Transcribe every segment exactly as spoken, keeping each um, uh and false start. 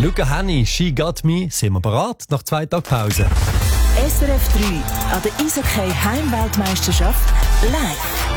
Luca Hänni, She Got Me, sind wir bereit nach zwei Tagen Pause. S R F drei an der Eishockey Heimweltmeisterschaft live.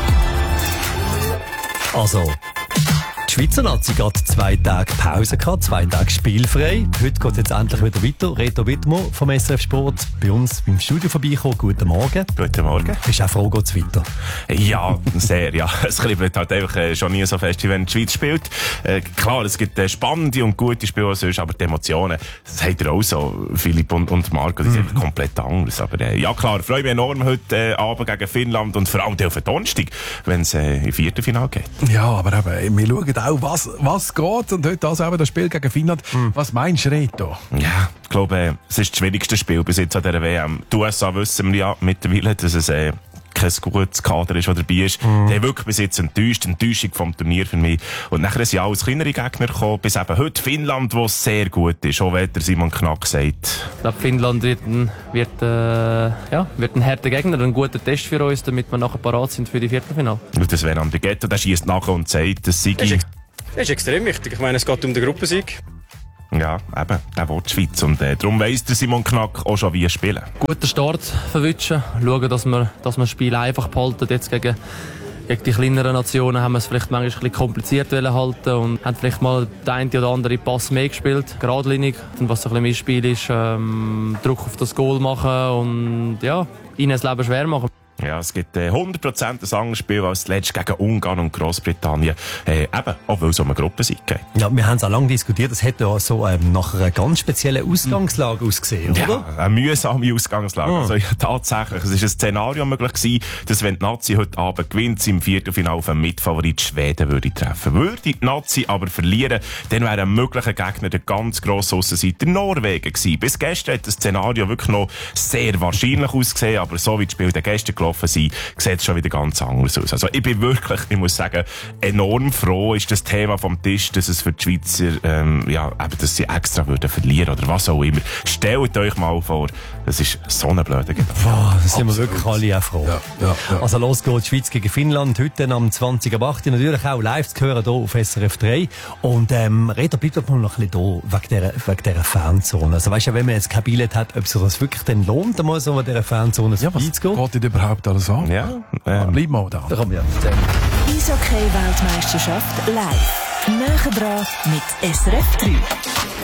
Also, die Schweizer Nazi hat zwei Tage Pause gehabt, zwei Tage spielfrei. Heute geht es jetzt endlich wieder weiter. Reto Wittmer vom S R F Sport bei uns im Studio vorbeikommen. Guten Morgen. Guten Morgen. Bist du auch froh, geht es weiter? Ja, sehr, ja. Es kribbelt halt einfach äh, schon nie so fest, wie wenn die Schweiz spielt. Äh, klar, es gibt äh, spannende und gute Spiele sonst, aber die Emotionen, das habt ihr auch so, Philipp und, und Marco, die sind mhm. komplett anders. Aber äh, ja klar, freue mich enorm heute äh, Abend gegen Finnland und vor allem auf den Donnerstag, wenn es äh, im Viertelfinale geht. Ja, aber eben, wir schauen auch, was, was geht. Und heute also eben das Spiel gegen Finnland. Mhm. Was meinst du, Reto? Ja, ich glaube, es ist das schwierigste Spiel bis jetzt an dieser W M. Die U S A wissen wir ja mittlerweile, dass es äh, kein gutes Kader ist, der dabei ist. Mhm. Der wirklich bis jetzt enttäuscht, Enttäuschung vom Turnier für mich. Und nachher sind ja alles kleinere Gegner gekommen, bis eben heute Finnland, wo es sehr gut ist, auch wenn der Simon Knack sagt. Ich glaube, Finnland wird ein, wird, äh, ja, wird ein harter Gegner, ein guter Test für uns, damit wir nachher parat sind für die Viertelfinale. Und das wäre Andrigetto, der schießt nachher und sagt, dass sie... Das ist, das ist extrem wichtig. Ich meine, es geht um den Gruppensieg. Ja, eben, der will die Schweiz. Und äh, darum weiss der Simon Knack auch schon, wie spielen. Guter Start verwünschen, schauen, dass wir, dass wir das Spiel einfach behalten. Jetzt gegen, gegen die kleineren Nationen haben wir es vielleicht manchmal ein bisschen kompliziert halten und haben vielleicht mal den einen oder anderen Pass mehr gespielt, geradlinig. Und was ein bisschen mein Spiel ist, ähm, Druck auf das Goal machen und ja, ihnen das Leben schwer machen. Ja, es gibt äh, hundert Prozent ein anderes Spiel als zuletzt gegen Ungarn und Großbritannien. Äh, eben, auch weil es um eine Gruppensieg geht. Ja, wir haben es auch lange diskutiert. Es hätte ja so ähm, nach einer ganz speziellen Ausgangslage ausgesehen, ja, oder? Eine mühsame Ausgangslage. Oh. Also, ja, tatsächlich. Es war ein Szenario möglich gewesen, dass wenn die Nazi heute Abend gewinnt, sie im Viertelfinale auf einen Mitfavorit Schweden würde treffen. Würde die Nazi aber verlieren, dann wäre ein möglicher Gegner der ganz grosse Aussenseiter Norwegen gewesen. Bis gestern hat das Szenario wirklich noch sehr wahrscheinlich ausgesehen, aber so wie das Spiel der gestern gelaufen sind, sieht es schon wieder ganz anders aus. Also ich bin wirklich, ich muss sagen, enorm froh ist das Thema vom Tisch, dass es für die Schweizer, ähm, ja, eben, dass sie extra würden verlieren oder was auch immer. Stellt euch mal vor, das ist so eine blöde Gedanke. Boah, da sind wir wirklich alle auch froh. Ja, ja, ja. Also los geht's, Schweiz gegen Finnland, heute am zwanzig ab acht natürlich auch live zu hören hier auf S R F drei. Und ähm, Reto, bleibt doch mal noch ein bisschen da, wegen dieser, wegen dieser Fanzone. Also weißt du, wenn man jetzt kein Billett hat, ob sich das wirklich dann lohnt, einmal so an dieser Fanzone ja, was einzugehen? geht denn überhaupt alles an? Ja, ähm. Bleib mal da. Da kommen wir erzählen. Eishockey Weltmeisterschaft live. Näher dran mit S R F drei.